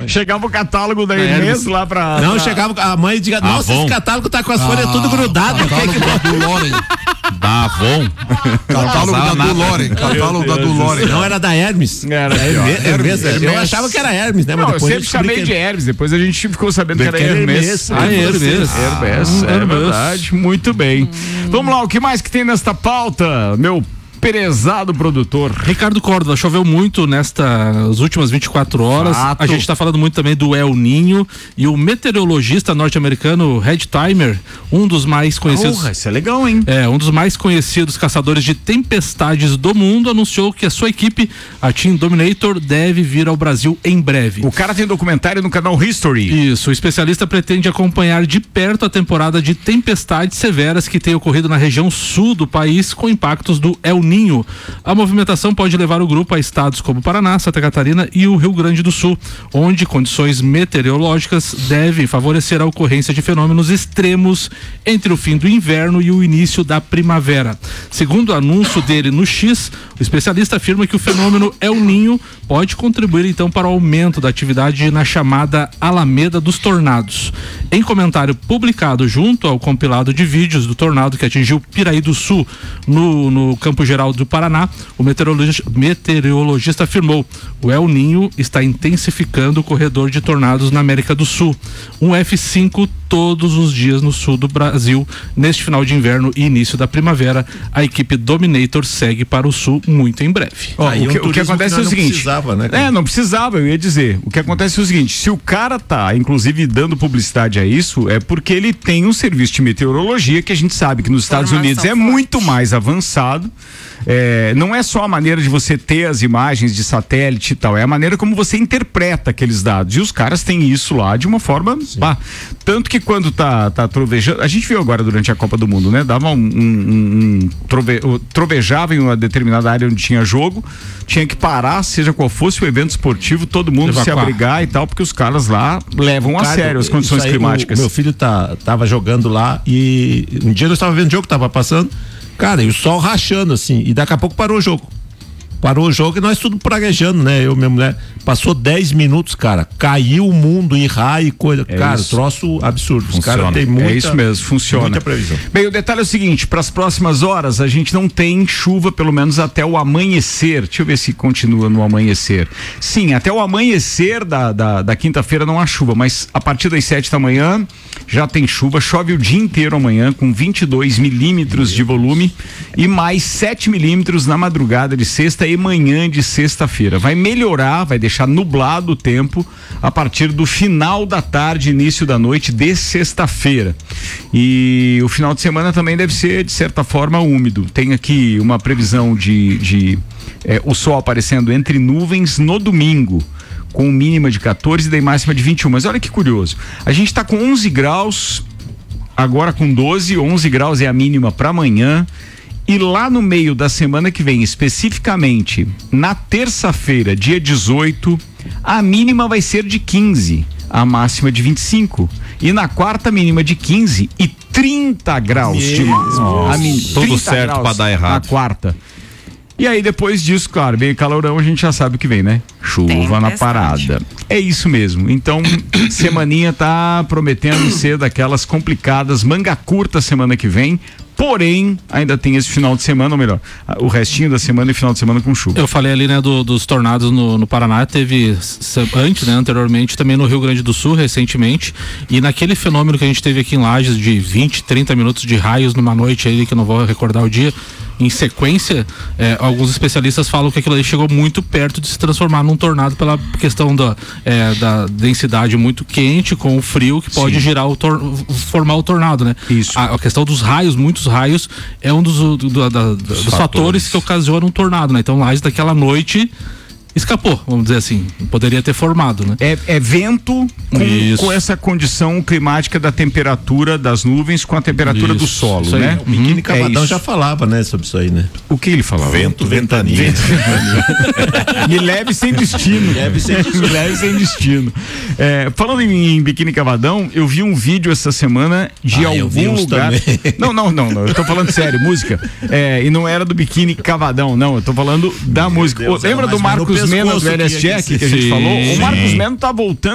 Chegava o catálogo da Hermes lá pra... Não, chegava a mãe e dizia, nossa, esse catálogo tá com as folhas tudo grudadas. Catálogo da Dulore. Da Avon. Catálogo da Dulore. Não era da Hermes. Era Hermes. Eu achava que era Hermes, né? Mas não, eu depois sempre chamei de Hermes, depois a gente ficou sabendo que era Hermes. Hermes. É verdade, muito bem. Vamos lá, o que mais que tem nesta pauta, meu prezado produtor? Ricardo Córdova, choveu muito nestas últimas 24 horas. Fato. A gente está falando muito também do El Ninho, e o meteorologista norte-americano Red Timer, um dos mais conhecidos. Porra, isso é legal, hein? Um dos mais conhecidos caçadores de tempestades do mundo, anunciou que a sua equipe, a Team Dominator, deve vir ao Brasil em breve. O cara tem documentário no canal History. Isso, o especialista pretende acompanhar de perto a temporada de tempestades severas que tem ocorrido na região sul do país, com impactos do El Ninho. A movimentação pode levar o grupo a estados como Paraná, Santa Catarina e o Rio Grande do Sul, onde condições meteorológicas devem favorecer a ocorrência de fenômenos extremos entre o fim do inverno e o início da primavera. Segundo o anúncio dele no X, o especialista afirma que o fenômeno El Ninho pode contribuir então para o aumento da atividade na chamada Alameda dos Tornados. Em comentário publicado junto ao compilado de vídeos do tornado que atingiu Piraí do Sul no Campo Geral do Paraná, o meteorologista afirmou: o El Ninho está intensificando o corredor de tornados na América do Sul. Um F5 todos os dias no sul do Brasil neste final de inverno e início da primavera. A equipe Dominator segue para o sul muito em breve. O que acontece é o seguinte, precisava, né? Não precisava, eu ia dizer. O que acontece é o seguinte, se o cara tá, inclusive, dando publicidade a isso, é porque ele tem um serviço de meteorologia que a gente sabe que nos Estados Unidos é muito mais avançado. Não é só a maneira de você ter as imagens de satélite e tal, é a maneira como você interpreta aqueles dados. E os caras têm isso lá de uma forma... tanto que quando tá trovejando... A gente viu agora durante a Copa do Mundo, né? Dava trovejava em uma determinada área onde tinha jogo, tinha que parar, seja qual fosse o evento esportivo, todo mundo se abrigar e tal, porque os caras lá levam a sério as condições climáticas. Meu filho tava jogando lá e um dia eu estava vendo o jogo, tava passando, cara, e o sol rachando assim, e daqui a pouco parou o jogo. Parou o jogo e nós tudo praguejando, né? Eu e minha mulher. Passou 10 minutos, cara. Caiu o mundo em raio e coisa. Cara, troço absurdo. Os caras têm muita... É isso mesmo, funciona. Muita previsão. Bem, o detalhe é o seguinte, para as próximas horas a gente não tem chuva, pelo menos até o amanhecer. Deixa eu ver se continua no amanhecer. Sim, até o amanhecer da quinta-feira não há chuva, mas a partir das 7 da manhã já tem chuva. Chove o dia inteiro amanhã com 22 milímetros de volume e mais 7 milímetros na madrugada de sexta e manhã de sexta-feira. Vai melhorar, vai deixar nublado o tempo a partir do final da tarde, início da noite de sexta-feira. E o final de semana também deve ser, de certa forma, úmido. Tem aqui uma previsão de o sol aparecendo entre nuvens no domingo, com mínima de 14 e daí máxima de 21. Mas olha que curioso, a gente está com 11 graus, agora com 12, 11 graus é a mínima para amanhã. E lá no meio da semana que vem, especificamente na terça-feira, dia 18, a mínima vai ser de 15, a máxima de 25. E na quarta, mínima de 15 e 30 graus de máxima. Tudo certo para dar errado. Na quarta. E aí depois disso, claro, bem calorão, a gente já sabe o que vem, né? Chuva na parada. É isso mesmo. Então, semaninha tá prometendo ser daquelas complicadas, manga curta semana que vem. Porém, ainda tem esse final de semana, ou melhor, o restinho da semana e final de semana com chuva. Eu falei ali, né, dos tornados no Paraná, teve antes, né, anteriormente, também no Rio Grande do Sul, recentemente, e naquele fenômeno que a gente teve aqui em Lages de 20, 30 minutos de raios numa noite aí, que eu não vou recordar o dia, em sequência, alguns especialistas falam que aquilo ali chegou muito perto de se transformar num tornado pela questão da densidade muito quente com o frio que pode formar o tornado, né? Isso. A questão dos raios, muitos raios, é um dos fatores que ocasiona um tornado, né? Então, Lages daquela noite escapou, vamos dizer assim, poderia ter formado, né? É vento com essa condição climática da temperatura das nuvens com a temperatura do solo, né? O Biquíni Cavadão já falava, né, sobre isso aí, né? O que ele falava? Vento, ventania. Me leve sem destino. Me leve sem destino. Falando em Biquíni Cavadão, eu vi um vídeo essa semana de algum lugar. Não, eu tô falando sério, música. E não era do Biquíni Cavadão, não, eu tô falando da música. Lembra do Marcos Mena do LS Jack que a gente falou? O Marcos Mena tá voltando